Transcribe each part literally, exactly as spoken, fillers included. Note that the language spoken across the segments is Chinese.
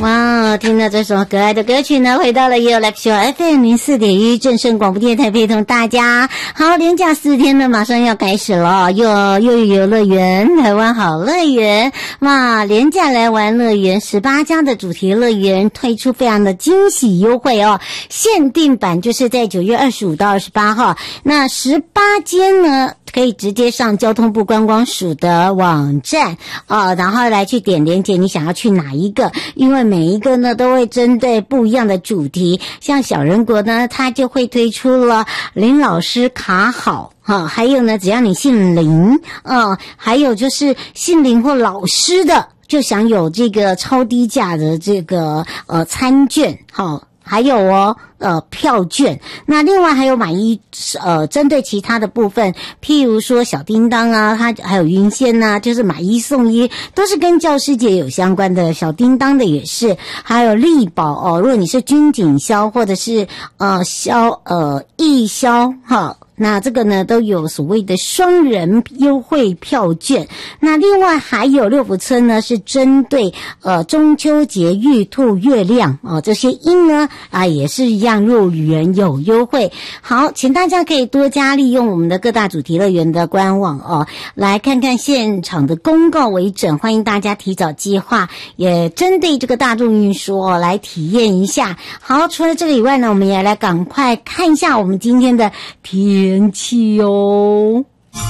哇，听到这首可爱的歌曲呢，回到了 You Like Show F M 零四点一正声广播电台，陪同大家。好，连假四天呢，马上要开始了，又又有游乐园，台湾好乐园。哇，连假来玩乐园，十八家的主题乐园推出非常的惊喜优惠哦，限定版就是在九月二十五到二十八号，那十八间呢，可以直接上交通部观光署的网站啊，然后来去点连结，你想要去哪一个？因为每一个呢都会针对不一样的主题，像小人国呢，它就会推出了林老师卡好。哈，还有呢，只要你姓林，呃，还有就是姓林或老师的，就享有这个超低价的这个呃餐券，好。还有哦，呃，票券。那另外还有买一，呃，针对其他的部分，譬如说小叮当啊，它还有云仙呐、啊，就是买一送一，都是跟教师节有相关的。小叮当的也是，还有力宝哦。如果你是军警消或者是呃消呃义消哈。那这个呢都有所谓的双人优惠票券。那另外还有六福村呢是针对呃中秋节玉兔月亮哦这些音呢啊也是一样入园有优惠。好，请大家可以多加利用我们的各大主题乐园的官网哦，来看看现场的公告为准，欢迎大家提早计划，也针对这个大众运输哦来体验一下。好，除了这个以外呢，我们也来赶快看一下我们今天的天天气哦，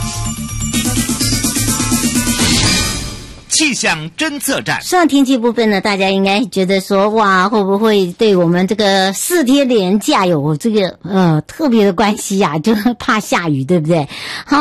气象侦测站。 上天气部分呢，大家应该觉得说，哇，会不会对我们这个四天连假有这个呃特别的关系呀、啊？就怕下雨，对不对？好。